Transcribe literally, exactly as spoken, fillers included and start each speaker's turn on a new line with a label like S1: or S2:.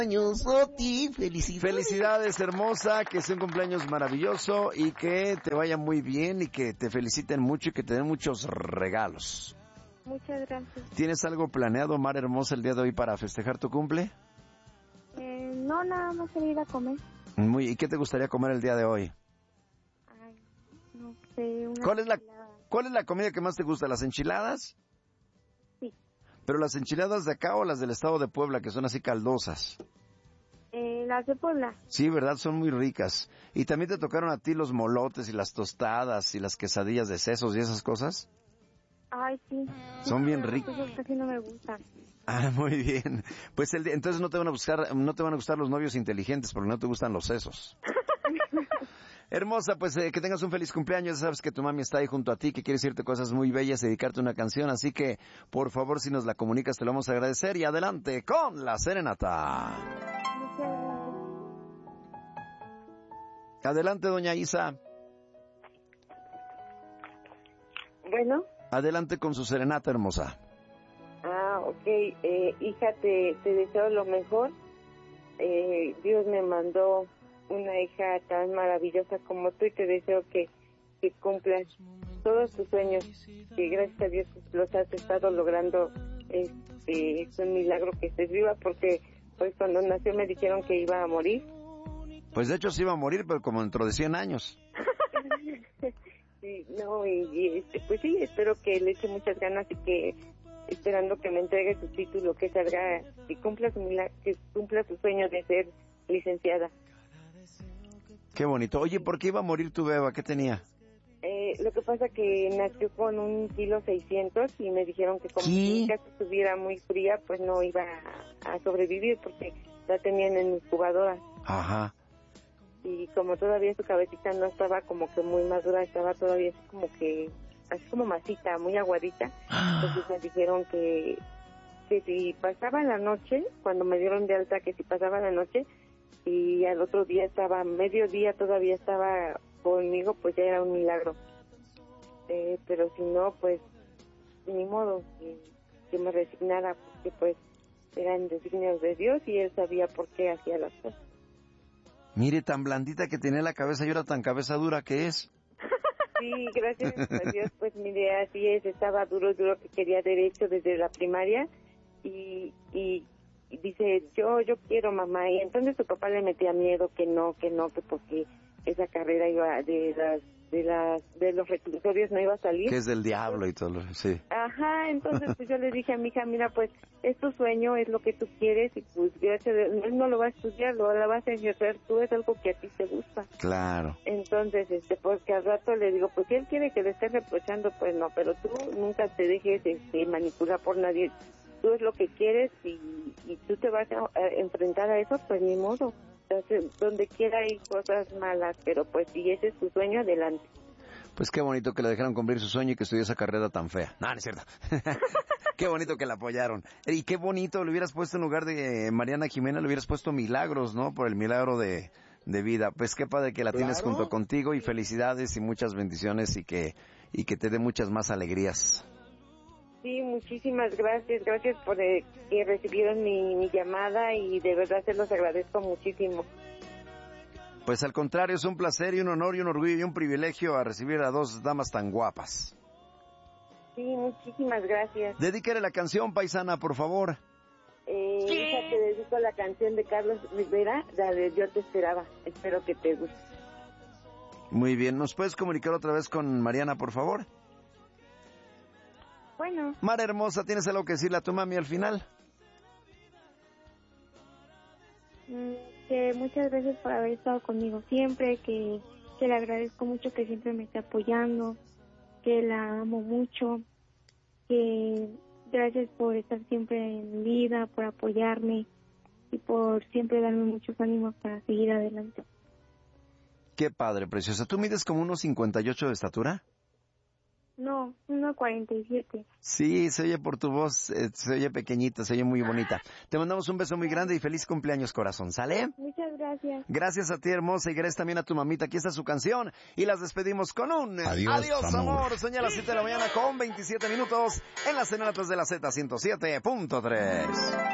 S1: Años, Oti, felicidades.
S2: Felicidades, hermosa, que sea un cumpleaños maravilloso y que te vaya muy bien y que te feliciten mucho y que te den muchos regalos.
S3: Muchas gracias.
S2: ¿Tienes algo planeado, Mar hermosa, el día de hoy para festejar tu cumple?
S3: Eh, no, nada más ir a comer.
S2: Muy, ¿y qué te gustaría comer el día de hoy?
S3: Ay, no sé. Una
S2: ¿Cuál es la,
S3: enchilada.
S2: cuál es la comida que más te gusta? ¿Las enchiladas?
S3: Sí.
S2: ¿Pero las enchiladas de acá o las del estado de Puebla, que son así caldosas?
S3: Eh, las de Puebla.
S2: Sí, ¿verdad? Son muy ricas. ¿Y también te tocaron a ti los molotes y las tostadas y las quesadillas de sesos y esas cosas?
S3: Ay, sí.
S2: Son bien
S3: Pero
S2: ricas.
S3: esos casi no me gustan.
S2: Ah, muy bien. Pues el, entonces no te van a buscar, no te van a gustar los novios inteligentes porque no te gustan los sesos. Hermosa, pues eh, que tengas un feliz cumpleaños. Ya sabes que tu mami está ahí junto a ti, que quiere decirte cosas muy bellas, dedicarte una canción. Así que, por favor, si nos la comunicas, te lo vamos a agradecer. Y adelante con la serenata.
S3: Muchas gracias.
S2: Adelante, doña Isa.
S4: Bueno.
S2: Adelante con su serenata, hermosa.
S4: Ah, ok. Eh, hija, te, te deseo lo mejor. Eh, Dios me mandó una hija tan maravillosa como tú y te deseo que, que cumplas todos tus sueños, que gracias a Dios los has estado logrando. Este, es un milagro que estés viva porque pues cuando nació me dijeron que iba a morir.
S2: Pues de hecho se iba a morir, pero como dentro de cien años.
S4: Sí, no, y, y este, pues sí, espero que le eche muchas ganas y que esperando que me entregue su título, que salga, que cumpla su milagro, que cumpla su sueño de ser licenciada.
S2: Qué bonito. Oye, ¿por qué iba a morir tu beba? ¿Qué tenía?
S4: Eh, lo que pasa que nació con un kilo seiscientos y me dijeron que como mi casa estuviera muy fría, pues no iba a, a sobrevivir porque la tenían en incubadora.
S2: Ajá.
S4: Y como todavía su cabecita no estaba como que muy madura, estaba todavía así como que, así como masita, muy aguadita, entonces me dijeron que, que si pasaba la noche, cuando me dieron de alta, que si pasaba la noche, y al otro día estaba, mediodía todavía estaba conmigo, pues ya era un milagro. Eh, pero si no, pues, ni modo, que, que me resignara, porque pues eran designios de Dios y Él sabía por qué hacía las cosas.
S2: Mire, tan blandita que tenía la cabeza y ahora tan cabeza dura que es.
S4: Sí, gracias a Dios, pues mire, así es, estaba duro, duro, que quería derecho desde la primaria y, y, y dice, yo yo quiero, mamá, y entonces su papá le metía miedo que no, que no, que porque esa carrera iba de las de las de los reclusorios no iba a salir.
S2: Que es del diablo y todo, lo, sí.
S4: Ajá, entonces pues yo le dije a mi hija, mira, pues es tu sueño, es lo que tú quieres y pues gracias a Dios, él no lo va a estudiar, lo la vas a ejercer tú, es algo que a ti te gusta.
S2: Claro.
S4: Entonces, este, porque al rato le digo, pues si él quiere que le estés reprochando, pues no, pero tú nunca te dejes este, manipular por nadie, tú es lo que quieres y, y tú te vas a, a enfrentar a eso, pues ni modo. Entonces, donde quiera hay cosas malas, pero pues si ese es tu sueño, adelante.
S2: Pues qué bonito que le dejaron cumplir su sueño y que estudió esa carrera tan fea. No, no es cierto. Qué bonito que la apoyaron. Y qué bonito, le hubieras puesto en lugar de Mariana Jimena, le hubieras puesto Milagros, ¿no? Por el milagro de, de vida. Pues qué padre que la
S1: Claro.
S2: tienes junto contigo y felicidades y muchas bendiciones y que, y que te dé muchas más alegrías.
S4: Sí, muchísimas gracias, gracias por eh, que recibieron mi, mi llamada y de verdad se los agradezco muchísimo.
S2: Pues al contrario, es un placer y un honor y un orgullo y un privilegio a recibir a dos damas tan guapas.
S4: Sí, muchísimas gracias.
S2: Dedícale la canción, paisana, por favor.
S4: Eh, hija, te dedico la canción de Carlos Rivera, la de Yo te esperaba, espero que te guste.
S2: Muy bien, ¿nos puedes comunicar otra vez con Mariana, por favor?
S3: Bueno.
S2: Mar hermosa, ¿tienes algo que decirle a tu mami al final?
S3: Mm, que muchas gracias por haber estado conmigo siempre, que, que le agradezco mucho que siempre me esté apoyando, que la amo mucho, que gracias por estar siempre en mi vida, por apoyarme y por siempre darme muchos ánimos para seguir adelante.
S2: Qué padre, preciosa. ¿Tú mides como unos cincuenta y ocho de estatura?
S3: No, uno cuarenta y siete.
S2: Sí, se oye por tu voz, eh, se oye pequeñita, se oye muy bonita. Te mandamos un beso muy grande y feliz cumpleaños, corazón, ¿sale?
S3: Muchas gracias.
S2: Gracias a ti, hermosa, y gracias también a tu mamita. Aquí está su canción y las despedimos con un
S1: Adiós,
S2: Adiós amor.
S1: amor.
S2: Soñé a las siete de la mañana con veintisiete minutos en las serenatas de la Z ciento siete punto tres.